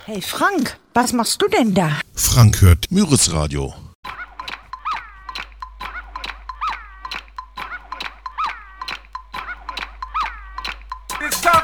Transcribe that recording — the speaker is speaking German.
Hey Frank, was machst du denn da? Frank hört Müritz Radio. It's time